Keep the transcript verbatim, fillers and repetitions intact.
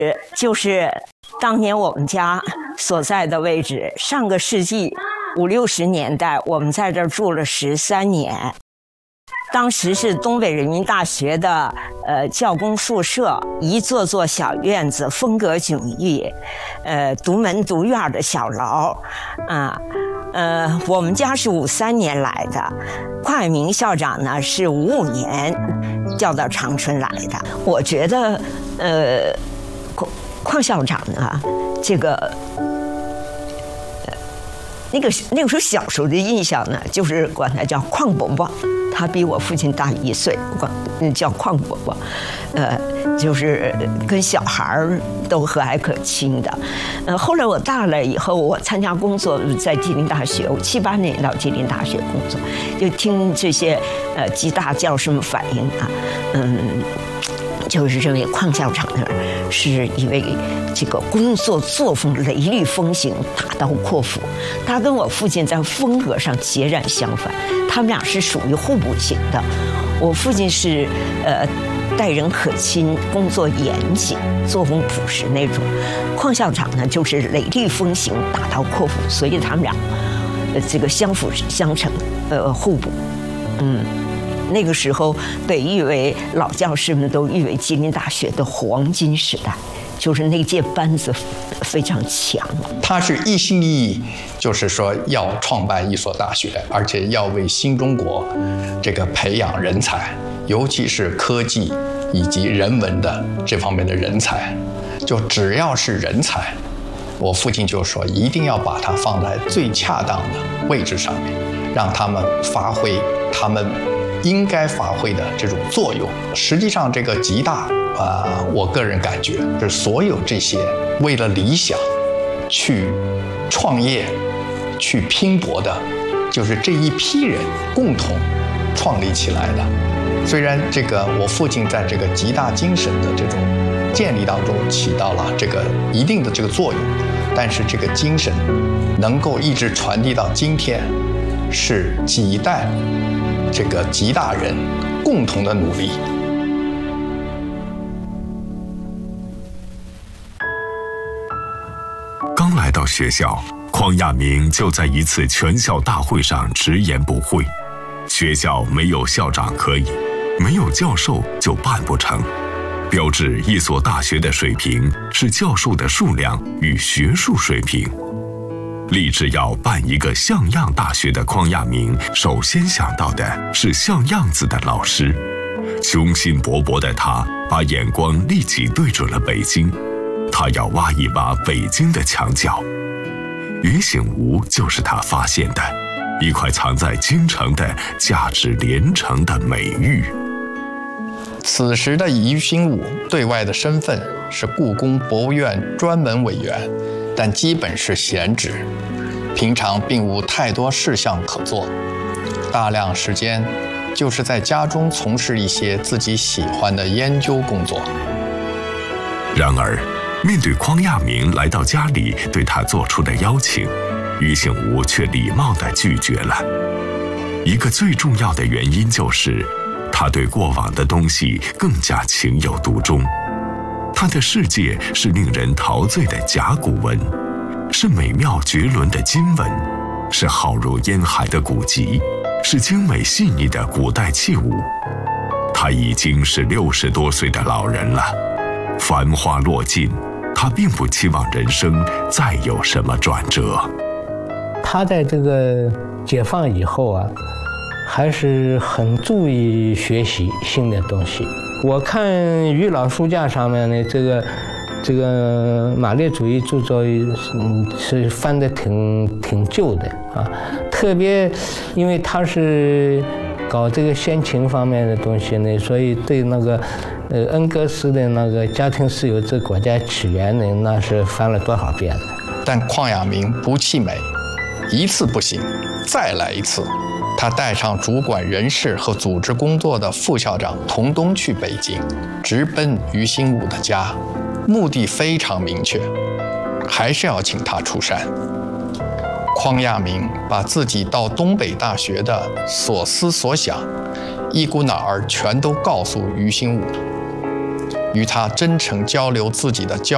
就是当年我们家所在的位置。上个世纪五六十年代，我们在这儿住了十三年。当时是东北人民大学的呃教工宿舍，一座座小院子，风格迥异，呃独门独院的小楼，啊。呃，我们家是五三年来的，邝永明校长呢是五五年调到长春来的。我觉得，呃，邝邝校长呢，这个，呃，那个那个时候小时候的印象呢，就是管他叫邝伯伯，他比我父亲大一岁，管叫邝伯伯，呃，就是跟小孩儿都和蔼可亲的。呃，后来我大了以后，我参加工作，在吉林大学，我七八年到吉林大学工作，就听这些呃吉大教授们反映啊，嗯，就是认为邝校长呢是一位这个工作作风雷厉风行、大刀阔斧。他跟我父亲在风格上截然相反，他们俩是属于互补型的。我父亲是呃。待人可亲，工作严谨，作风朴实那种。邝校长呢，就是雷厉风行、大刀阔斧，所以他们俩，呃，这个相辅相成，呃，互补。嗯，那个时候被誉为老教师们都誉为吉林大学的黄金时代，就是那届班子非常强。 他是一心一意，就是说要创办一所大学，而且要为新中国这个培养人才。尤其是科技以及人文的这方面的人才，就只要是人才，我父亲就说一定要把它放在最恰当的位置上面，让他们发挥他们应该发挥的这种作用。实际上，这个吉大啊、呃，我个人感觉是所有这些为了理想去创业、去拼搏的，就是这一批人共同创立起来的。虽然这个我父亲在这个吉大精神的这种建立当中起到了这个一定的这个作用，但是这个精神能够一直传递到今天，是几代这个吉大人共同的努力。 刚来到学校，邝亚明就在一次全校大会上直言不讳：学校没有校长可以，没有教授就办不成。标志一所大学的水平是教授的数量与学术水平。立志要办一个像样大学的邝亚明，首先想到的是像样子的老师。雄心勃勃的他，把眼光立即对准了北京。他要挖一挖北京的墙角。于醒吾就是他发现的一块藏在京城的价值连城的美玉。 此时的于醒吾对外的身份是故宫博物院专门委员，但基本是闲职，平常并无太多事项可做，大量时间就是在家中从事一些自己喜欢的研究工作。 然而，面对邝亚明来到家里对他做出的邀请，于醒吾却礼貌地拒绝了。一个最重要的原因就是，他对过往的东西更加情有独钟。他的世界是令人陶醉的甲骨文，是美妙绝伦的金文，是浩如烟海的古籍，是精美细腻的古代器物。他已经是六十多岁的老人了，繁花落尽，他并不期望人生再有什么转折。 他在这个解放以后啊，还是很注意学习新的东西。我看于老书架上面的这个这个马列主义著作，嗯，是翻得挺挺旧的啊。特别因为他是搞这个先秦方面的东西呢，所以对那个呃恩格斯的那个家庭私有制国家起源呢，那是翻了多少遍了。 但邝亚明不气馁，一次不行，再来一次。他带上主管人事和组织工作的副校长童东去北京，直奔于醒吾的家，目的非常明确，还是要请他出山。邝亚明把自己到东北大学的所思所想，一股脑儿全都告诉于醒吾，与他真诚交流自己的教